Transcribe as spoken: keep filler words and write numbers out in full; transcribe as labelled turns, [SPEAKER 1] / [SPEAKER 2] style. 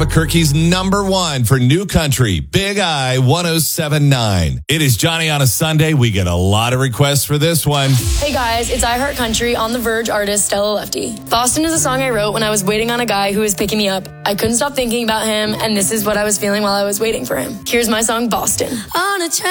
[SPEAKER 1] Albuquerque's number one for new country, Big I one oh seven point nine. It is Johnny on a Sunday. We get a lot of requests for this one.
[SPEAKER 2] Hey guys, it's I Heart Country on The Verge artist Stella Lefty. Boston is a song I wrote when I was waiting on a guy who was picking me up. I couldn't stop thinking about him, and this is what I was feeling while I was waiting for him. Here's my song, Boston.
[SPEAKER 3] On a